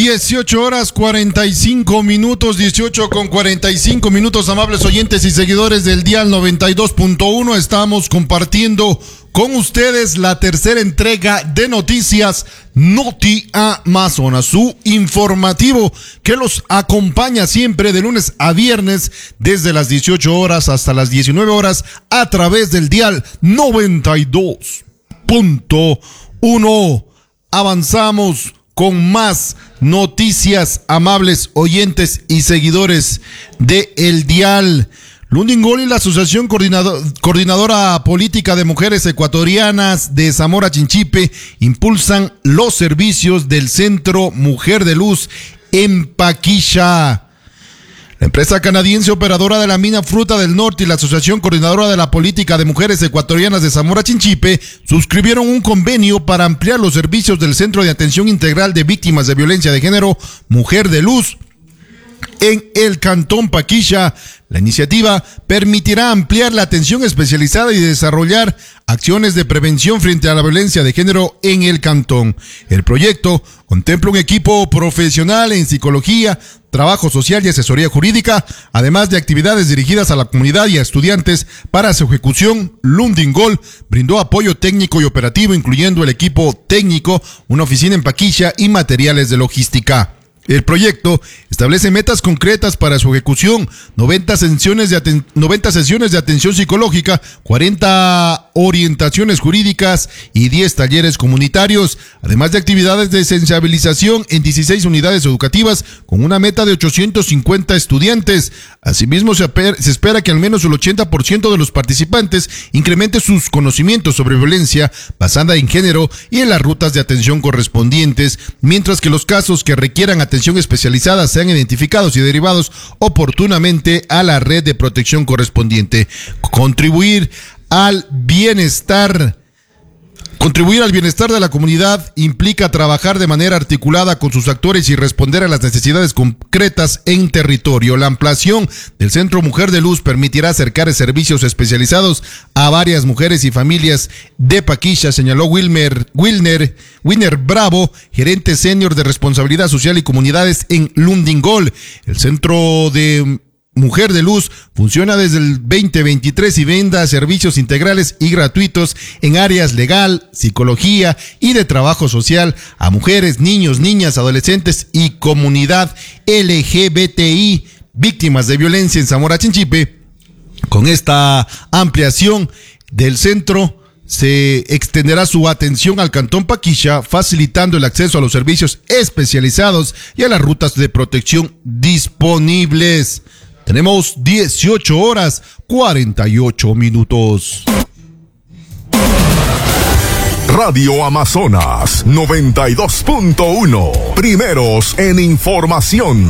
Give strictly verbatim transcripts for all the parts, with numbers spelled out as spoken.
dieciocho horas cuarenta y cinco minutos, dieciocho con cuarenta y cinco minutos, amables oyentes y seguidores del Dial noventa y dos punto uno. Estamos compartiendo con ustedes la tercera entrega de noticias Noti Amazonas, su informativo que los acompaña siempre de lunes a viernes desde las dieciocho horas hasta las diecinueve horas a través del Dial noventa y dos punto uno. Avanzamos con más noticias, amables oyentes y seguidores de El Dial. Lundin Gol y la Asociación Coordinador, Coordinadora Política de Mujeres Ecuatorianas de Zamora Chinchipe impulsan los servicios del Centro Mujer de Luz en Paquilla. La empresa canadiense operadora de la mina Fruta del Norte y la Asociación Coordinadora de la Política de Mujeres Ecuatorianas de Zamora Chinchipe suscribieron un convenio para ampliar los servicios del Centro de Atención Integral de Víctimas de Violencia de Género Mujer de Luz en el Cantón Paquilla. La iniciativa permitirá ampliar la atención especializada y desarrollar acciones de prevención frente a la violencia de género en el cantón. El proyecto contempla un equipo profesional en psicología, trabajo social y asesoría jurídica, además de actividades dirigidas a la comunidad y a estudiantes. Para su ejecución, Lundin Gol brindó apoyo técnico y operativo, incluyendo el equipo técnico, una oficina en Paquilla y materiales de logística. El proyecto establece metas concretas para su ejecución: noventa sesiones de, aten- noventa sesiones de atención psicológica, cuarenta orientaciones jurídicas y diez talleres comunitarios, además de actividades de sensibilización en dieciséis unidades educativas con una meta de ochocientos cincuenta estudiantes. Asimismo, se, aper- se espera que al menos el ochenta por ciento de los participantes incremente sus conocimientos sobre violencia basada en género y en las rutas de atención correspondientes, mientras que los casos que requieran atención especializada sean identificados y derivados oportunamente a la red de protección correspondiente. Contribuir al bienestar Contribuir al bienestar de la comunidad implica trabajar de manera articulada con sus actores y responder a las necesidades concretas en territorio. La ampliación del Centro Mujer de Luz permitirá acercar servicios especializados a varias mujeres y familias de Paquilla, señaló Wilmer, Wilner, Wilner Bravo, gerente senior de responsabilidad social y comunidades en Lundin Gol. El Centro de Mujer de Luz funciona desde el veinte veintitrés y brinda servicios integrales y gratuitos en áreas legal, psicología y de trabajo social a mujeres, niños, niñas, adolescentes y comunidad L G B T I víctimas de violencia en Zamora Chinchipe. Con esta ampliación del centro se extenderá su atención al Cantón Paquilla, facilitando el acceso a los servicios especializados y a las rutas de protección disponibles. Tenemos dieciocho horas cuarenta y ocho minutos. Radio Amazonas noventa y dos punto uno. Primeros en información.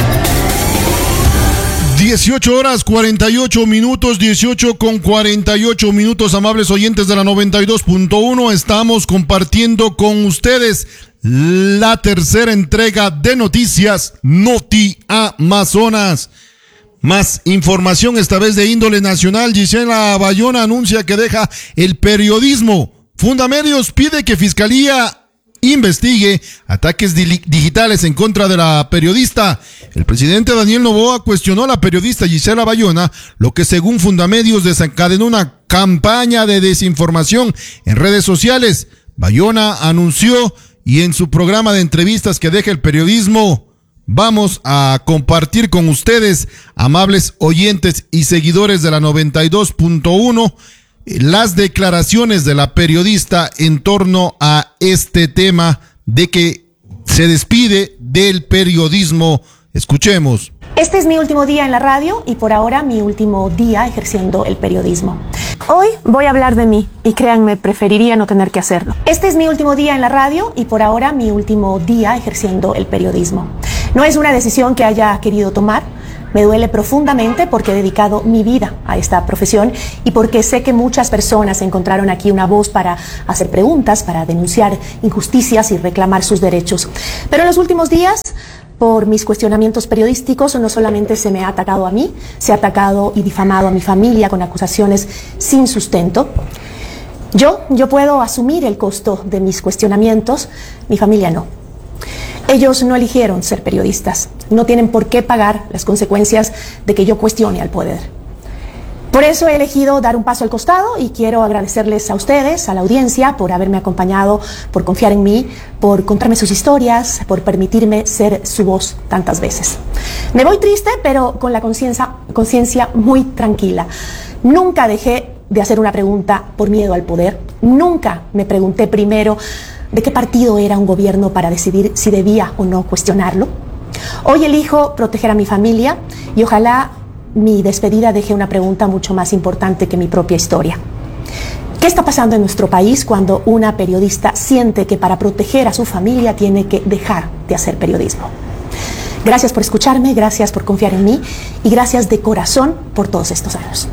dieciocho horas cuarenta y ocho minutos, dieciocho con cuarenta y ocho minutos, amables oyentes de la noventa y dos punto uno. Estamos compartiendo con ustedes la tercera entrega de noticias Noti Amazonas. Más información, esta vez de índole nacional. Gisela Bayona anuncia que deja el periodismo. Fundamedios pide que Fiscalía investigue ataques di- digitales en contra de la periodista. El presidente Daniel Noboa cuestionó a la periodista Gisela Bayona, lo que según Fundamedios desencadenó una campaña de desinformación en redes sociales. Bayona anunció y en su programa de entrevistas que deja el periodismo. Vamos a compartir con ustedes, amables oyentes y seguidores de la noventa y dos punto uno, las declaraciones de la periodista en torno a este tema de que se despide del periodismo. Escuchemos. Este es mi último día en la radio y por ahora mi último día ejerciendo el periodismo. Hoy voy a hablar de mí y créanme, preferiría no tener que hacerlo. Este es mi último día en la radio y por ahora mi último día ejerciendo el periodismo. No es una decisión que haya querido tomar. Me duele profundamente porque he dedicado mi vida a esta profesión y porque sé que muchas personas encontraron aquí una voz para hacer preguntas, para denunciar injusticias y reclamar sus derechos. Pero en los últimos días, por mis cuestionamientos periodísticos, no solamente se me ha atacado a mí, se ha atacado y difamado a mi familia con acusaciones sin sustento. Yo, yo puedo asumir el costo de mis cuestionamientos, mi familia no. Ellos no eligieron ser periodistas, no tienen por qué pagar las consecuencias de que yo cuestione al poder. Por eso he elegido dar un paso al costado y quiero agradecerles a ustedes, a la audiencia, por haberme acompañado, por confiar en mí, por contarme sus historias, por permitirme ser su voz tantas veces. Me voy triste, pero con la conciencia conciencia muy tranquila. Nunca dejé de hacer una pregunta por miedo al poder. Nunca me pregunté primero de qué partido era un gobierno para decidir si debía o no cuestionarlo. Hoy elijo proteger a mi familia y ojalá mi despedida deje una pregunta mucho más importante que mi propia historia. ¿Qué está pasando en nuestro país cuando una periodista siente que para proteger a su familia tiene que dejar de hacer periodismo? Gracias por escucharme, gracias por confiar en mí y gracias de corazón por todos estos años.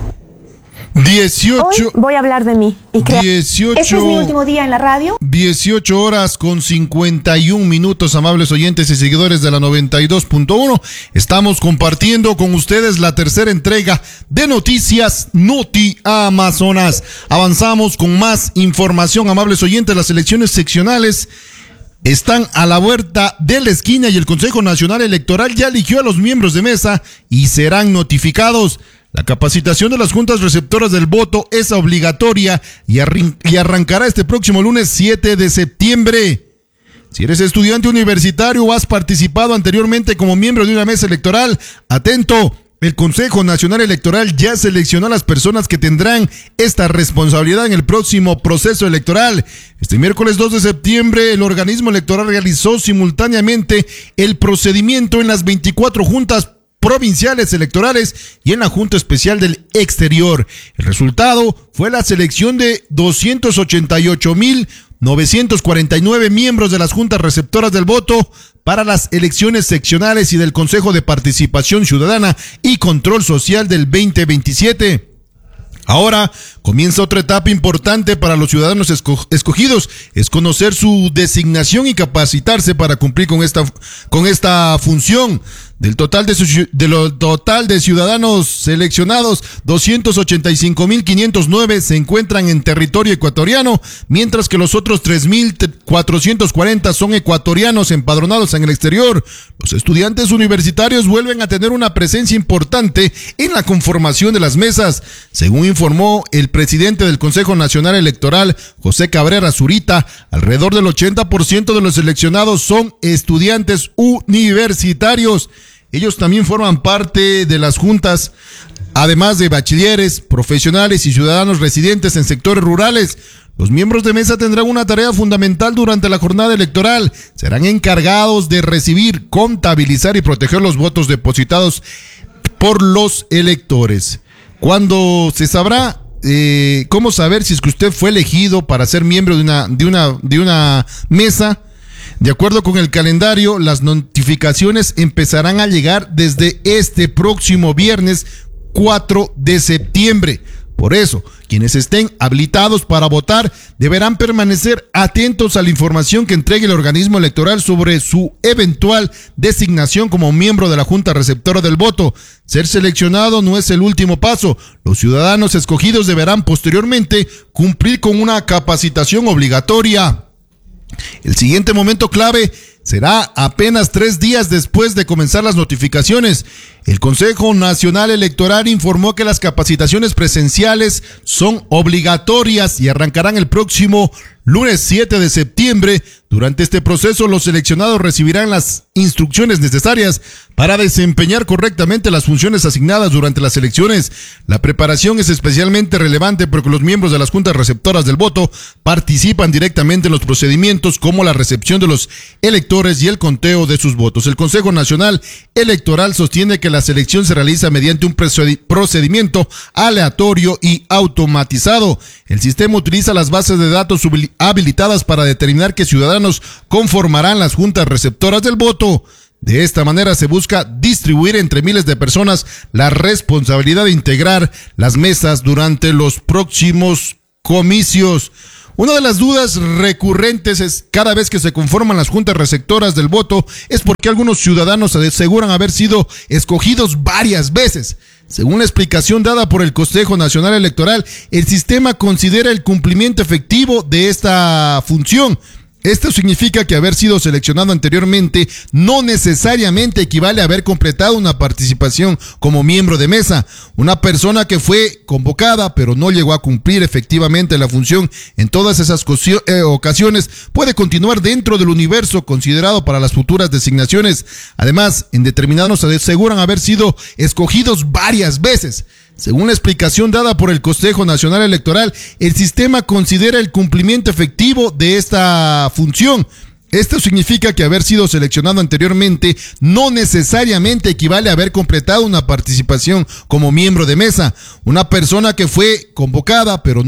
dieciocho. Hoy voy a hablar de mí y creo. dieciocho. Este es mi último día en la radio. dieciocho horas con cincuenta y un minutos, amables oyentes y seguidores de la noventa y dos punto uno. Estamos compartiendo con ustedes la tercera entrega de Noticias Noti Amazonas. Avanzamos con más información, amables oyentes. Las elecciones seccionales están a la vuelta de la esquina y el Consejo Nacional Electoral ya eligió a los miembros de mesa y serán notificados. La capacitación de las juntas receptoras del voto es obligatoria y, arrin- y arrancará este próximo lunes siete de septiembre. Si eres estudiante universitario o has participado anteriormente como miembro de una mesa electoral, atento, el Consejo Nacional Electoral ya seleccionó a las personas que tendrán esta responsabilidad en el próximo proceso electoral. Este miércoles dos de septiembre, el organismo electoral realizó simultáneamente el procedimiento en las veinticuatro juntas provinciales electorales y en la Junta Especial del Exterior. El resultado fue la selección de doscientos ochenta y ocho mil novecientos cuarenta y nueve miembros de las juntas receptoras del voto para las elecciones seccionales y del Consejo de Participación Ciudadana y Control Social del veinte veintisiete. Ahora comienza otra etapa importante para los ciudadanos esco- escogidos, es conocer su designación y capacitarse para cumplir con esta, con esta función. Del total de, su, de lo total de ciudadanos seleccionados, doscientos ochenta y cinco mil quinientos nueve se encuentran en territorio ecuatoriano, mientras que los otros tres mil cuatrocientos cuarenta son ecuatorianos empadronados en el exterior. Los estudiantes universitarios vuelven a tener una presencia importante en la conformación de las mesas, según informó el presidente del Consejo Nacional Electoral, José Cabrera Zurita. Alrededor del ochenta por ciento de los seleccionados son estudiantes universitarios. Ellos también forman parte de las juntas, además de bachilleres, profesionales y ciudadanos residentes en sectores rurales. Los miembros de mesa tendrán una tarea fundamental durante la jornada electoral. Serán encargados de recibir, contabilizar y proteger los votos depositados por los electores. Cuando se sabrá eh, cómo saber si es que usted fue elegido para ser miembro de una, de una, de una mesa. De acuerdo con el calendario, las notificaciones empezarán a llegar desde este próximo viernes cuatro de septiembre. Por eso, quienes estén habilitados para votar deberán permanecer atentos a la información que entregue el organismo electoral sobre su eventual designación como miembro de la Junta Receptora del Voto. Ser seleccionado no es el último paso. Los ciudadanos escogidos deberán posteriormente cumplir con una capacitación obligatoria. El siguiente momento clave será apenas tres días después de comenzar las notificaciones. El Consejo Nacional Electoral informó que las capacitaciones presenciales son obligatorias y arrancarán el próximo lunes siete de septiembre. Durante este proceso, los seleccionados recibirán las instrucciones necesarias para desempeñar correctamente las funciones asignadas durante las elecciones. La preparación es especialmente relevante porque los miembros de las juntas receptoras del voto participan directamente en los procedimientos como la recepción de los electores y el conteo de sus votos. El Consejo Nacional Electoral sostiene que la selección se realiza mediante un procedimiento aleatorio y automatizado. El sistema utiliza las bases de datos habilitadas para determinar qué ciudadanos conformarán las juntas receptoras del voto. De esta manera se busca distribuir entre miles de personas la responsabilidad de integrar las mesas durante los próximos comicios. Una de las dudas recurrentes es cada vez que se conforman las juntas receptoras del voto es porque algunos ciudadanos aseguran haber sido escogidos varias veces. Según la explicación dada por el Consejo Nacional Electoral, el sistema considera el cumplimiento efectivo de esta función. Esto significa que haber sido seleccionado anteriormente no necesariamente equivale a haber completado una participación como miembro de mesa. Una persona que fue convocada pero no llegó a cumplir efectivamente la función en todas esas ocasiones puede continuar dentro del universo considerado para las futuras designaciones. Además, en determinados aseguran haber sido escogidos varias veces. Según la explicación dada por el Consejo Nacional Electoral, el sistema considera el cumplimiento efectivo de esta función. Esto significa que haber sido seleccionado anteriormente no necesariamente equivale a haber completado una participación como miembro de mesa. Una persona que fue convocada pero no